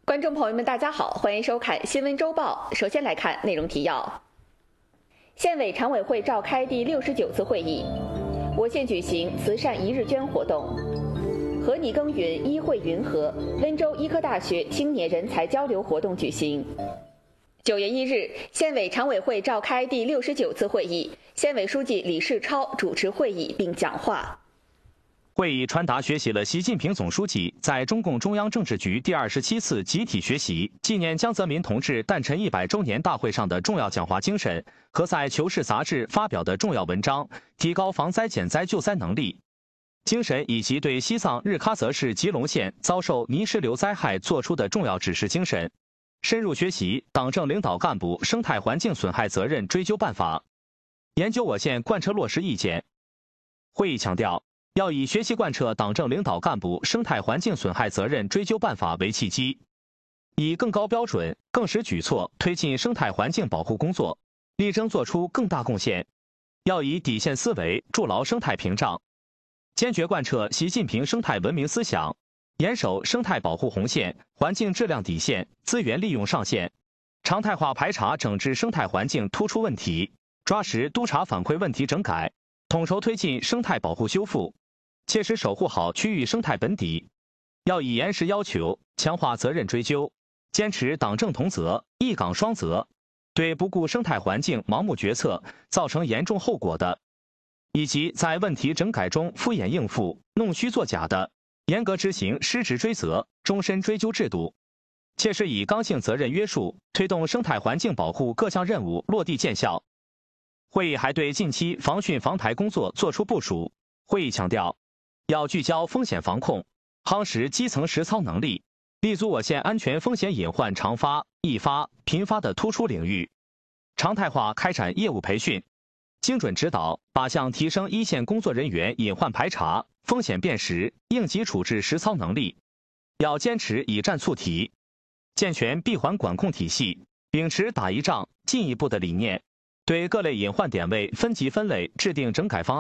观众朋友们，大家好，欢迎收看新闻周报。首先来看内容提要：县委常委会召开第69次会议，我县举行慈善一日捐活动。和你耕耘医惠云和，温州医科大学青年人才交流活动举行。9月1日，县委常委会召开第69次会议，县委书记李世超主持会议并讲话。 会议传达学习了习近平总书记在中共中央政治局第27次集体学习纪念江泽民同志诞辰100周年大会上的重要讲话精神和在《求是》杂志发表的重要文章，提高防灾减灾救灾能力精神，以及对西藏日喀则市吉隆县遭受泥石流灾害作出的重要指示精神，深入学习党政领导干部生态环境损害责任追究办法，研究我县贯彻落实意见。会议强调，要以学习贯彻党政领导干部生态环境损害责任追究办法为契机，以更高标准、更实举措推进生态环境保护工作，力争做出更大贡献。要以底线思维筑牢生态屏障，坚决贯彻习近平生态文明思想，严守生态保护红线、环境质量底线、资源利用上限，常态化排查整治生态环境突出问题，抓实督查反馈问题整改，统筹推进生态保护修复，切实守护好区域生态本底。要以严实要求强化责任追究，坚持党政同责、一岗双责，对不顾生态环境盲目决策造成严重后果的，以及在问题整改中敷衍应付、弄虚作假的，严格执行失职追责、终身追究制度，切实以刚性责任约束推动生态环境保护各项任务落地见效。会议还对近期防汛防台工作作出部署。会议强调，要聚焦风险防控，夯实基层实操能力，立足我县安全风险隐患常发、易发、频发的突出领域，常态化开展业务培训，精准指导靶向提升一线工作人员隐患排查、风险辨识、应急处置实操能力。要坚持以战促提，健全闭环管控体系，秉持打一仗进一步的理念，对各类隐患点位分级分类制定整改方案。